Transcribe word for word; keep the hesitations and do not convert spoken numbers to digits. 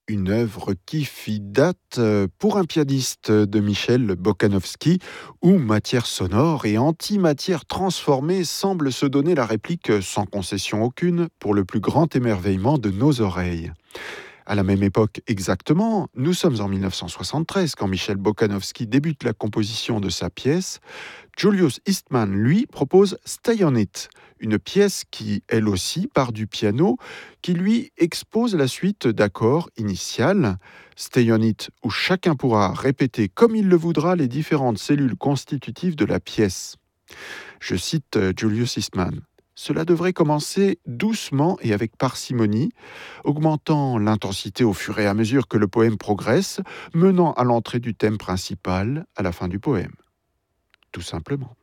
Une œuvre qui fit date euh, pour un pianiste de Michel Bokanovsky, où matière sonore et antimatière transformée semblent se donner la réplique sans concession aucune pour le plus grand émerveillement de nos oreilles. À la même époque exactement, nous sommes en mille neuf cent soixante-treize quand Michel Bokanovsky débute la composition de sa pièce. Julius Eastman, lui, propose Stay on It, une pièce qui, elle aussi, part du piano, qui lui expose la suite d'accords initiales. Stay on It, où chacun pourra répéter comme il le voudra les différentes cellules constitutives de la pièce. Je cite euh, Julius Eastman. Cela devrait commencer doucement et avec parcimonie, augmentant l'intensité au fur et à mesure que le poème progresse, menant à l'entrée du thème principal à la fin du poème. Tout simplement.